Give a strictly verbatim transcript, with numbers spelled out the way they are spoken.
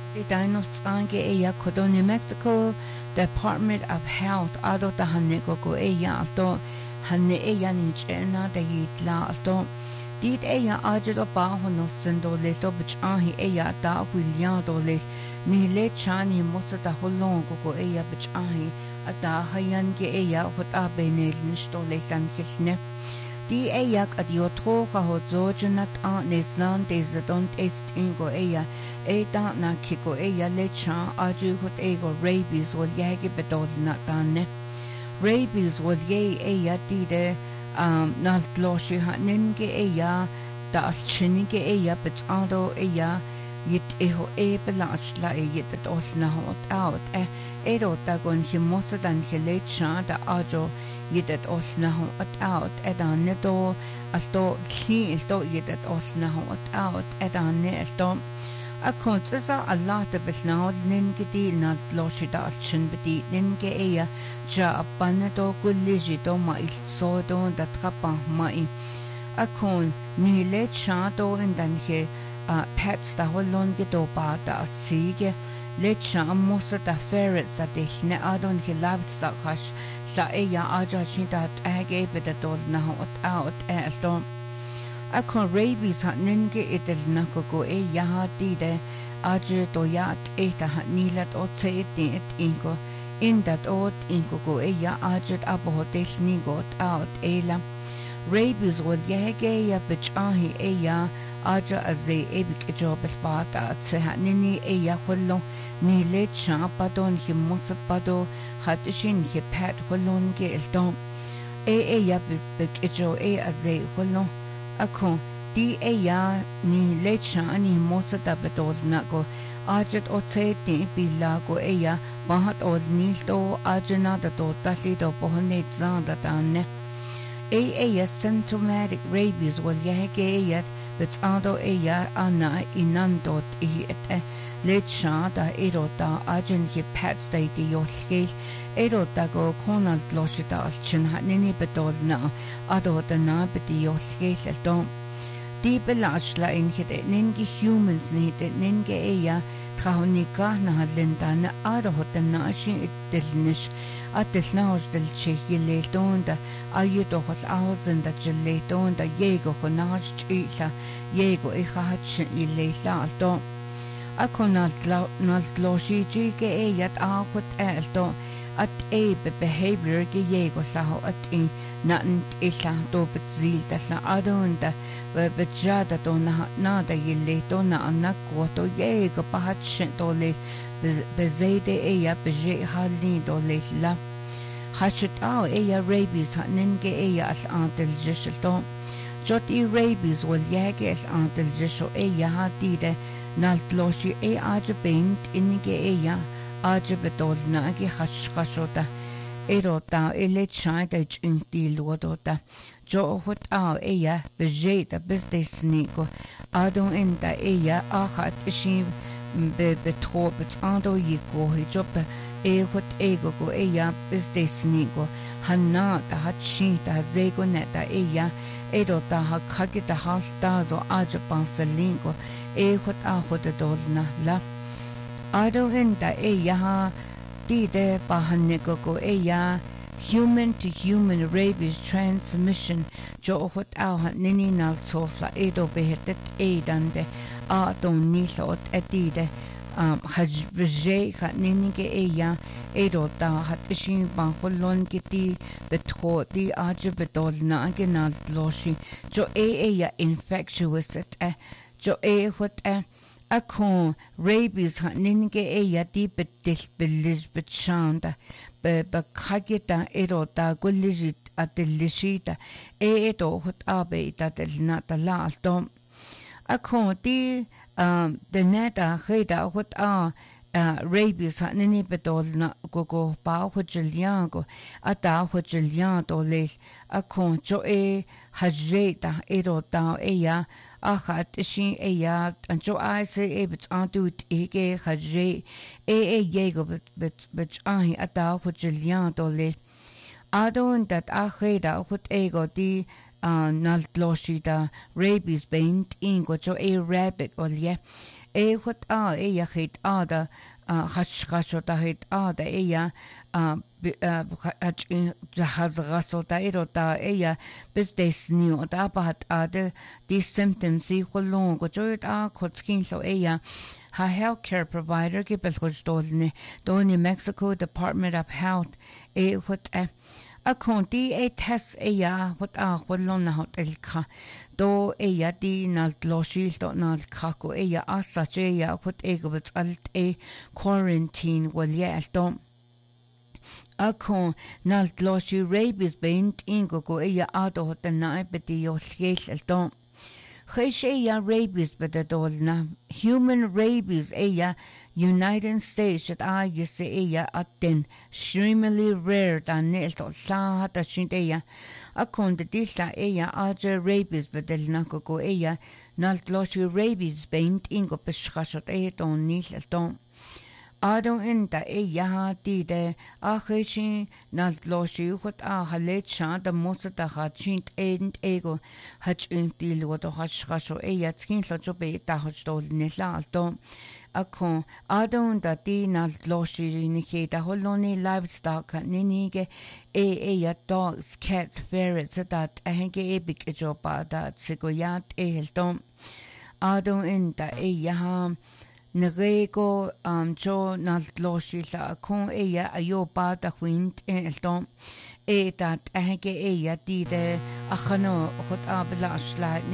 The Dinos Aya Codo New Mexico Department of Health Ado the Hanego go Aya Alto Hane Aya Nichena the Yitla Alto Did Aya Ajo Bahono Sendo Leto which Ahi Aya da William Dole Ni Le Chani Mosata Holong go Aya which Ahi Ada Hayan Ge Aya what Abene Nistole Tan Kisne Di Ayak at Yotro Kahozo Janat Aunt Neslan Desdon Taste Ingo Aya E da na kiko e ya lecha aju hot ego rabies wal yagi bedol na dane rabies wal ye e ya dide um na loshi ha ninge e ya da chinige e ya bet ando e ya yit e ho e belach la e yit bedol na hot out e e ro da gon himosa dan he lecha da ajo yit et os na hot out e da ne do asto khi sto yit et os na hot out e da ne sto A consider a lot of it now, Ningedi not loshida chin bedi, Ninge ea, ja a banedo guligido ma il sodo da trapa mai. A con ni le chado and then he a pets da holongido ba da sige, le cha most of the ferrets that they ne adon he loved that hush, sa ea aja shida age bit dol na hot out air storm. A con rabies hat ninge itil nakogo e yaha dide aje do yat eta hat nilat o te et ingo in that ot ingo go e ya ajet abohotel nigot out ela rabies wal yege ya bich ahi e ya aja aze ebik jobes bata se hat nini e ya hollo ni le cha padon hi musapado hat shin hi pat hollon ge eldom e e ya bik jo e aze hollo Ako di e ya ni lecha ni mosa da betol na go ajet o te ti bila go e ya bahat o nil to ajena da to tali do pohone zanda tanne e e ya symptomatic rabies wal ya ge ya bet ando e ya ana inando ti et lecha da erota ajen hi pets da di yoskil erota go konal loshita chin hanini betol na ado da na beti yoskil dom di belach la in hit ningi humans ni de ninge eya trahonika na lenda na ado da na shin itilnish atil naos del chihile donda ayudo hot auzen da jille donda yego honach chila yego e hach ile la dom Akonal nal gloshi ge e yat a hot elto at e be behavior ge yego laho at in natent illa do betzil da la adonda be bejada do na na da yille do na anak to yego pahat do le bezede e ya beje halni do le la hashit au e ya rabies ninge e ya al antel jishto jot e rabies wal yege al antel jisho e ya hadide Naltloshi e aja beint inige eya aja betol na agi hash hashota erota ele chai da chinti lodota jo hot au eya bejeta business niko adon enda eya ahat ishi be betro bet ando yiko hijob e hot ego go eya business niko hanna da hachi da zego neta eya erota ha khagita hasta zo aja panselingo e hot a hot dolna la ado henda e yaha di de bahanne go e ya human to human rabies transmission jo hot a nini nal sosa edo behetet e dande a don nilot etide um haj vje kha nini ge e ya edo ta hat shin ban holon kiti betho di aj betolna genal loshi jo e e ya infectious et Jo e hot a a con rabies ninge e ya di betil belis betchanda be be khagita erota gulijit atelishita e edo hot abe ta del nata la alto a con di um the neta heda hot a rabies nini betol na gogo ba hojliango ata hojlianto le a con jo e hajeta erota e ya achat shin e ya anjo I say e bit antu ege khaje e e yego bit bit bit ahi ata hojlian dole adon that aheda hot ego di nal loshida rabies beint ingo jo e rabbit olye e wat a e ya het a da hash gashota het a da e ya hach zahazgasota erota e ya bis des new da bat a de these symptoms i kolong go joit a kotskin so e ya her healthcare provider gibel hostolne do New Mexico Department of Health e wat a a conti e test e ya wat a kolon na hotel ka do e ya di nal loshil do nal kako e ya asa che ya wat e go alt e quarantine wal ya do a con nal loshi rabies bent ingo go e ya ado hotel na beti yo skel do Khesheya rabies bedadolna human rabies eya United States at a yise eya atten extremely rare dan nelto sa hata shinteya akon de disla eya aja rabies bedelna go eya naltloshi rabies beint ingo beschashot e don nilton Adon inta e yaha tide a kheshin nal loshi khot a halet sha da mosata khachint end ego hach intil wo to hash khasho e yatskin lo jobe ta hostol nela alto akon adon da ti nal loshi ni kheta holoni livestock ninige e e ya dogs cats ferrets that a henge e big joba da sigoyat e helton adon inta e yaha Nerego um jo nal loshi la kon eya ayo pa ta wind el tom e dat hege eya di de achano hot abla